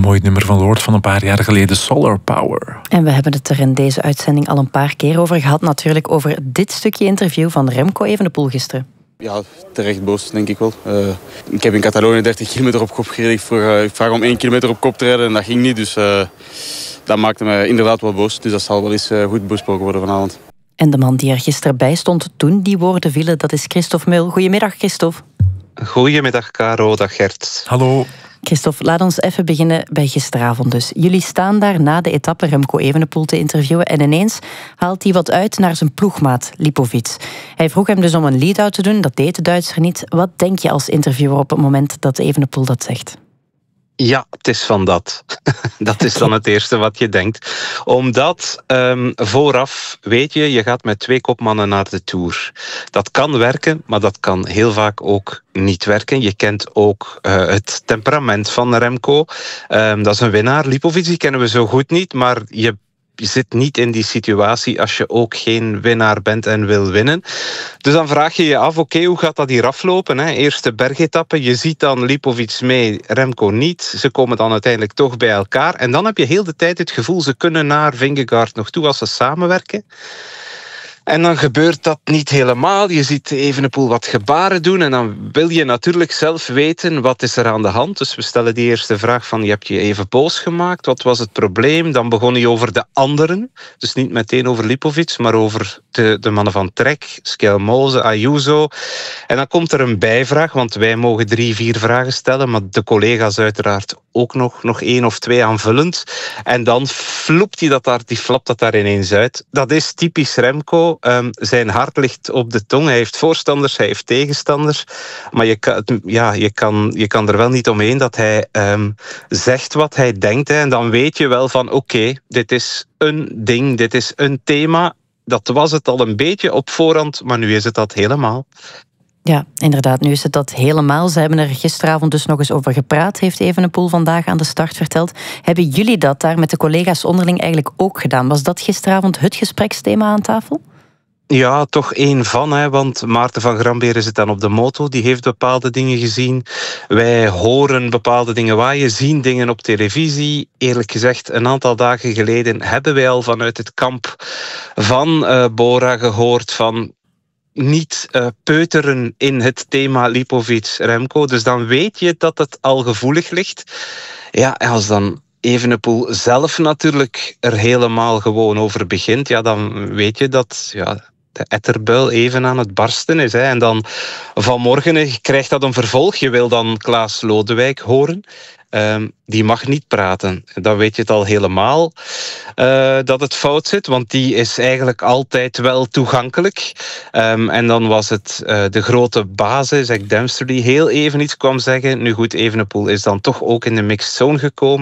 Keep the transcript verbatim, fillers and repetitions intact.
mooi nummer van Lord van een paar jaar geleden, Solar Power. En we hebben het er in deze uitzending al een paar keer over gehad. Natuurlijk over dit stukje interview van Remco Evenepoel gisteren. Ja, terecht boos, denk ik wel. Uh, ik heb in Catalonië dertig kilometer op kop gereden. Ik, vroeg, uh, ik vraag om één kilometer op kop te rijden en dat ging niet. Dus uh, dat maakte me inderdaad wel boos. Dus dat zal wel eens uh, goed besproken worden vanavond. En de man die er gisteren bij stond toen die woorden vielen, dat is Christophe Meul. Goedemiddag, Christophe. Goedemiddag, Caro. Dag, Gert. Hallo. Christophe, laat ons even beginnen bij gisteravond dus. Jullie staan daar na de etappe Remco Evenepoel te interviewen en ineens haalt hij wat uit naar zijn ploegmaat Lipovic. Hij vroeg hem dus om een lead-out te doen, dat deed de Duitser niet. Wat denk je als interviewer op het moment dat Evenepoel dat zegt? Ja, het is van dat. Dat is dan het eerste wat je denkt. Omdat um, vooraf, weet je, je gaat met twee kopmannen naar de Tour. Dat kan werken, maar dat kan heel vaak ook niet werken. Je kent ook uh, het temperament van Remco. Um, dat is een winnaar. Lipovic, die kennen we zo goed niet, maar je Je zit niet in die situatie als je ook geen winnaar bent en wil winnen. Dus dan vraag je je af, oké, okay, hoe gaat dat hier aflopen? Hè? Eerste bergetappe, je ziet dan Lipovic mee, Remco niet. Ze komen dan uiteindelijk toch bij elkaar. En dan heb je heel de tijd het gevoel, ze kunnen naar Vingegaard nog toe als ze samenwerken. En dan gebeurt dat niet helemaal. Je ziet Evenepoel wat gebaren doen en dan wil je natuurlijk zelf weten wat is er aan de hand. Dus we stellen die eerste vraag van, je hebt je even boos gemaakt. Wat was het probleem? Dan begon hij over de anderen. Dus niet meteen over Lipovic, maar over de, de mannen van Trek, Skelmose, Ayuso. En dan komt er een bijvraag, want wij mogen drie, vier vragen stellen, maar de collega's uiteraard ook nog, nog één of twee aanvullend. En dan floept hij dat daar, die flapt dat daar ineens uit. Dat is typisch Remco. Um, zijn hart ligt op de tong. Hij heeft voorstanders, hij heeft tegenstanders. Maar je kan, ja, je kan, je kan er wel niet omheen dat hij um, zegt wat hij denkt. Hè, en dan weet je wel van oké, okay, dit is een ding, dit is een thema. Dat was het al een beetje op voorhand, maar nu is het dat helemaal. Ja, inderdaad, nu is het dat helemaal. Ze hebben er gisteravond dus nog eens over gepraat, heeft Evenepoel vandaag aan de start verteld. Hebben jullie dat daar met de collega's onderling eigenlijk ook gedaan? Was dat gisteravond het gespreksthema aan tafel? Ja, toch één van, hè, want Maarten van Gramberen zit dan op de moto, die heeft bepaalde dingen gezien. Wij horen bepaalde dingen waaien, zien dingen op televisie. Eerlijk gezegd, een aantal dagen geleden hebben wij al vanuit het kamp van uh, Bora gehoord van niet uh, peuteren in het thema Lipovic-Remco. Dus dan weet je dat het al gevoelig ligt. Ja, en als dan Evenepoel zelf natuurlijk er helemaal gewoon over begint, ja, dan weet je dat ja, de etterbuil even aan het barsten is. Hè. En dan vanmorgen krijgt dat een vervolg. Je wil dan Klaas Lodewijk horen. Um, die mag niet praten. Dan weet je het al helemaal uh, dat het fout zit, want die is eigenlijk altijd wel toegankelijk. Um, en dan was het uh, de grote baas, Zach Dempster, die heel even iets kwam zeggen. Nu goed, Evenepoel is dan toch ook in de mixed zone gekomen.